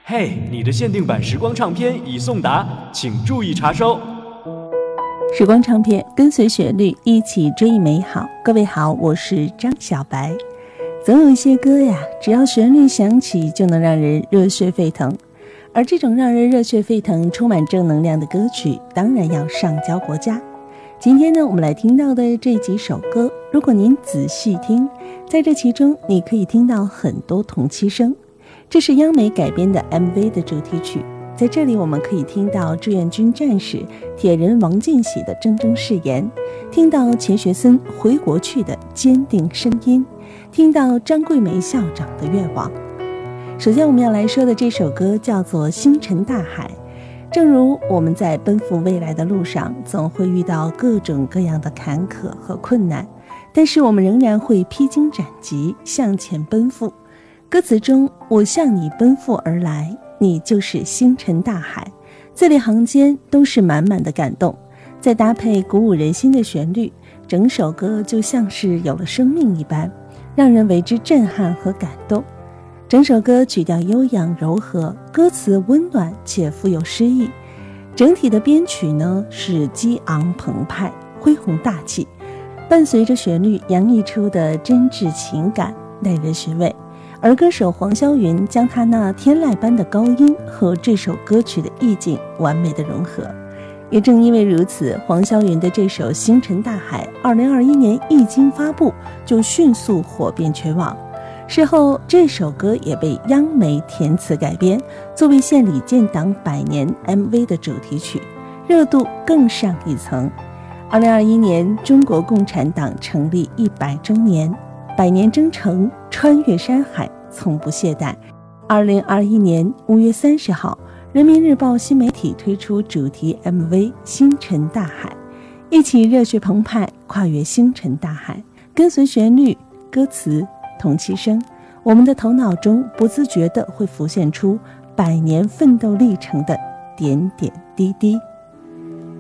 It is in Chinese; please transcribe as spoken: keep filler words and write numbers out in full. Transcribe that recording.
嘿，你的限定版时光唱片已送达，请注意查收。 时光唱片，跟随旋律一起追忆美好。各位好，我是张小白。总有一些歌呀，只要旋律响起就能让人热血沸腾，而这种让人热血沸腾充满正能量的歌曲当然要上交国家。今天呢，我们来听到的这几首歌，如果您仔细听，在这其中你可以听到很多同期声。这是央美改编的 M V 的主题曲，在这里我们可以听到志愿军战士铁人王进喜的铮铮誓言，听到钱学森回国去的坚定声音，听到张桂梅校长的愿望。首先我们要来说的这首歌叫做《星辰大海》。正如我们在奔赴未来的路上总会遇到各种各样的坎坷和困难，但是我们仍然会披荆斩棘向前奔赴。歌词中，我向你奔赴而来，你就是星辰大海，字里行间都是满满的感动，再搭配鼓舞人心的旋律，整首歌就像是有了生命一般，让人为之震撼和感动。整首歌曲调悠扬柔和，歌词温暖且富有诗意，整体的编曲呢是激昂澎湃恢宏大气，伴随着旋律洋溢出的真挚情感耐人寻味。而歌手黄霄云将他那天籁般的高音和这首歌曲的意境完美的融合。也正因为如此，黄霄云的这首《星辰大海》二零二一年一经发布就迅速火遍全网。事后这首歌也被央美填词改编，作为献礼建党百年 M V 的主题曲，热度更上一层。二零二一年中国共产党成立一百周年，百年征程，穿越山海，从不懈怠。二零二一年五月三十号，人民日报新媒体推出主题 M V《星辰大海》，一起热血澎湃，跨越星辰大海，跟随旋律、歌词、同期声，我们的头脑中不自觉地会浮现出百年奋斗历程的点点滴滴。